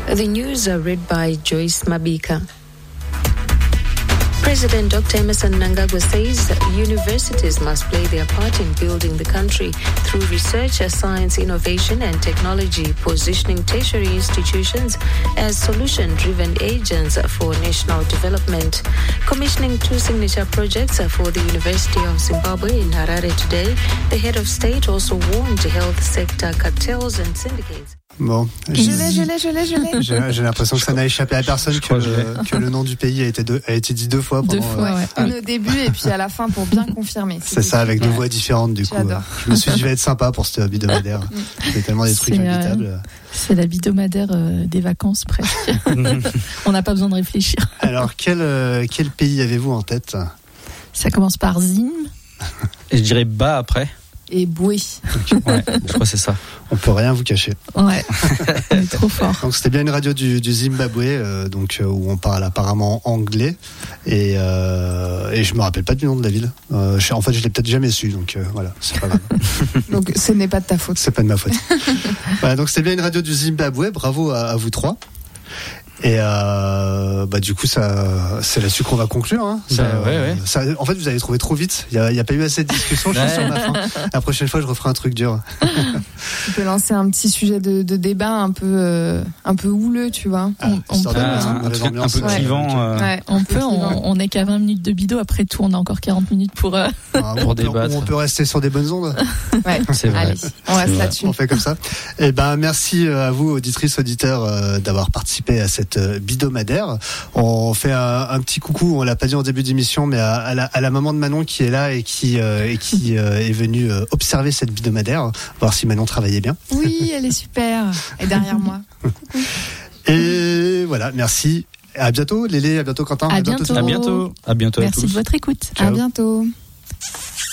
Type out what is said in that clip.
The news are read by Joyce Mabika. President Dr. Emmerson Mnangagwa says that universities must play their part in building the country through research, science, innovation and technology, positioning tertiary institutions as solution-driven agents for national development. Commissioning 2 signature projects for the University of Zimbabwe in Harare today, the head of state also warned health sector cartels and syndicates. Bon, Je l'ai. j'ai l'impression que ça n'a échappé à personne que le nom du pays a été dit 2 fois. Deux fois, ouais. Une au début et puis à la fin pour bien confirmer. C'est ça, avec 2 voix différentes du coup. J'adore. Je me suis dit, je vais être sympa pour cette hebdomadaire. C'est tellement des trucs habitables. C'est la hebdomadaire des vacances presque. On n'a pas besoin de réfléchir. Alors, quel pays avez-vous en tête? Ça commence par Zim. Et je dirais Ba après. Et Boué. Ouais, je crois que c'est ça. On peut rien vous cacher. Ouais, on est trop fort. Donc c'était bien une radio du Zimbabwe, où on parle apparemment anglais, et je me rappelle pas du nom de la ville. En fait, je l'ai peut-être jamais su, donc voilà, c'est pas grave. Donc ce n'est pas de ta faute. C'est pas de ma faute. Voilà, donc c'était bien une radio du Zimbabwe. Bravo à vous 3. Et du coup, ça, c'est là-dessus qu'on va conclure. Hein. Ouais. Ça, en fait, vous avez trouvé trop vite. Il y a pas eu assez de discussion. Je suis sur ma fin. La prochaine fois, je referai un truc dur. Tu peux lancer un petit sujet de débat un peu houleux, tu vois. On peut, un peu clivant. Ouais, on est qu'à 20 minutes de bidot. Après tout, on a encore 40 minutes pour débattre. On peut rester sur des bonnes ondes. Ouais, c'est vrai. Allez, on reste là-dessus. On fait comme ça. Et merci à vous, auditrices, auditeurs, d'avoir participé à cette bidômadaire. On fait un petit coucou, on l'a pas dit en début d'émission, mais à la maman de Manon qui est là et qui est venue observer cette bidômadaire, voir si Manon travaillait bien. Oui, elle est super. Et derrière moi. Et voilà, merci. À bientôt Lélé, à bientôt Quentin. À bientôt. À bientôt. Merci de votre écoute. Ciao. À bientôt.